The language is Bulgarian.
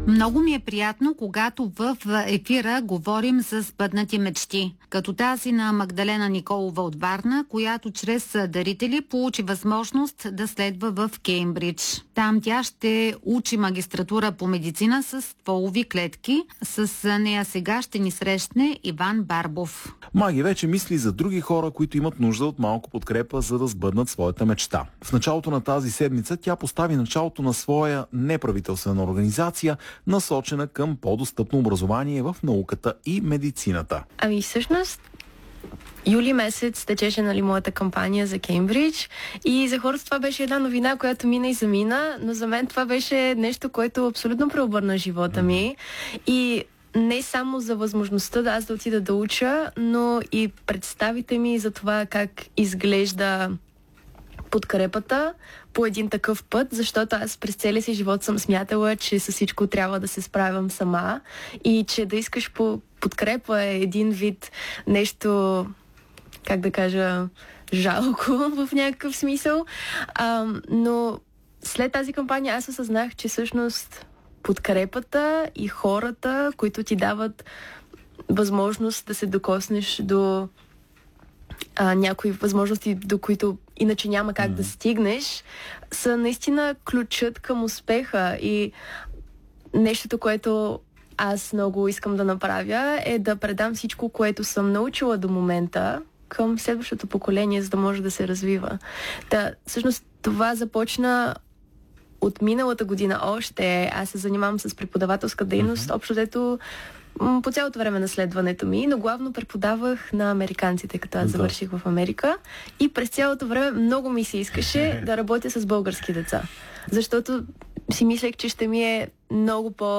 Много ми е приятно, когато в ефира говорим за сбъднати мечти, като тази на Магдалена Николова от Варна, която чрез дарители получи възможност да следва в Кеймбридж. Там тя ще учи магистратура по медицина с стволови клетки. С нея сега ще ни срещне Иван Барбов. Маги вече мисли за други хора, които имат нужда от малко подкрепа, за да сбъднат своята мечта. В началото на тази седмица тя постави началото на своя неправителствена организация, насочена към по-достъпно образование в науката и медицината. Ами всъщност, юли месец течеше моята кампания за Кеймбридж и за хората това беше една новина, която мина и замина, но за мен това беше нещо, което абсолютно преобърна живота ми. И не само за възможността да аз да отида да уча, но и представите ми за това как изглежда подкрепата по един такъв път, защото аз през целия си живот съм смятала, че със всичко трябва да се справям сама и че да искаш подкрепа е един вид нещо, как да кажа, жалко в някакъв смисъл. Но след тази кампания аз осъзнах, че всъщност подкрепата и хората, които ти дават възможност да се докоснеш до някои възможности, до които иначе няма как да стигнеш, са наистина ключът към успеха. И нещото, което аз много искам да направя, е да предам всичко, което съм научила до момента към следващото поколение, за да може да се развива. Всъщност това започна от миналата година още. Аз се занимавам с преподавателска дейност, общо дето по цялото време на следването ми, но главно преподавах на американците, като аз завърших в Америка. И през цялото време много ми се искаше да работя с български деца. Защото си мислех, че ще ми е много